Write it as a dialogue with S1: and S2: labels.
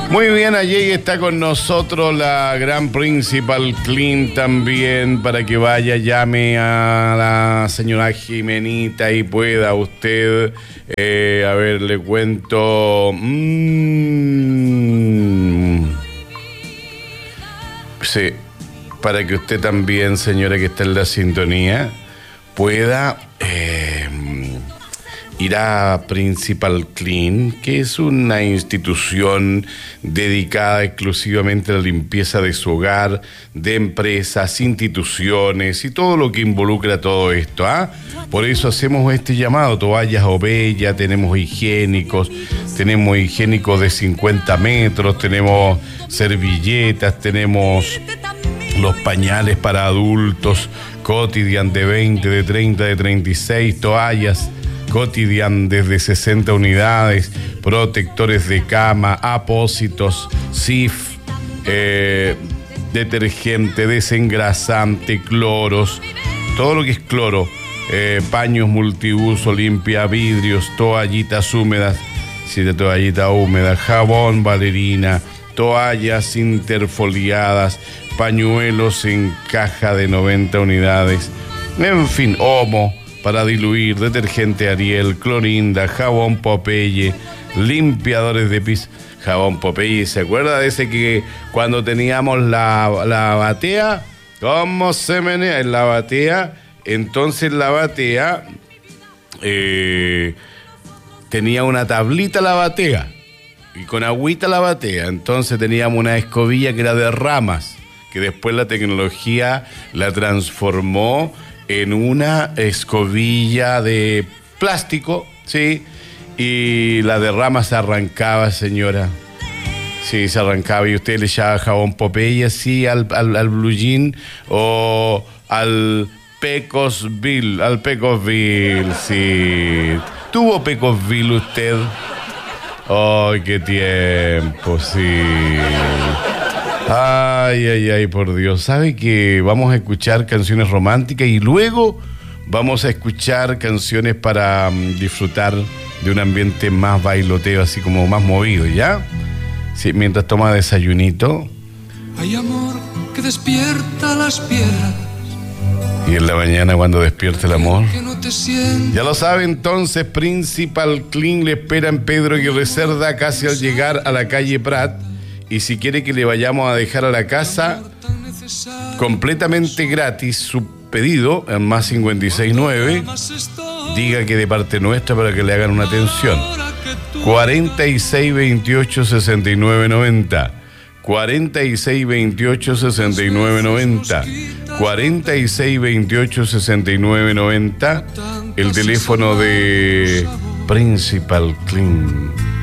S1: Muy bien, allí está con nosotros la gran Principal Clean también, para que vaya, llame a la señora Jimenita y pueda usted, a ver, le cuento, sí, para que usted también, señora que está en la sintonía, pueda ir a Principal Clean, que es una institución dedicada exclusivamente a la limpieza de su hogar, de empresas, instituciones y todo lo que involucra todo esto, ¿ah? Por eso hacemos este llamado: toallas Obeya, tenemos higiénicos de 50 metros, tenemos servilletas, tenemos los pañales para adultos, Cotidian de 20, de 30, de 36, toallas Cotidian desde 60 unidades, protectores de cama, apósitos, Cif, detergente, desengrasante, cloros, todo lo que es cloro, paños multiuso, limpia vidrios, toallitas húmedas, toallita húmeda, jabón Valerina, toallas interfoliadas, pañuelos en caja de 90 unidades, en fin, Omo para diluir, detergente Ariel, Clorinda, jabón Popeye, limpiadores de piso. Jabón Popeye, ¿se acuerda de ese que cuando teníamos la batea? ¿Cómo se menea en la batea? Entonces la batea tenía una tablita la batea y con agüita la batea. Entonces teníamos una escobilla que era de ramas, que después la tecnología la transformó en una escobilla de plástico, ¿sí? Y la de rama se arrancaba, señora. Sí, se arrancaba y usted le echaba jabón Popeye así al blue jean o al Pecosville, sí. ¿Tuvo Pecosville usted? ¡Ay, qué tiempo, sí! Ay, por Dios. ¿Sabe que vamos a escuchar canciones románticas y luego vamos a escuchar canciones para disfrutar de un ambiente más bailoteo, así como más movido, ¿ya? Sí, mientras toma desayunito.
S2: Hay amor que despierta las piedras.
S1: Y en la mañana cuando despierte el amor. Ya lo sabe, entonces Principal Clean le espera en Pedro Aguirre Cerda, casi al llegar a la calle Prat. Y si quiere que le vayamos a dejar a la casa completamente gratis su pedido, en más 569, diga que de parte nuestra para que le hagan una atención. 4628-6990, 4628-6990, 4628-6990, el teléfono de Principal Clean.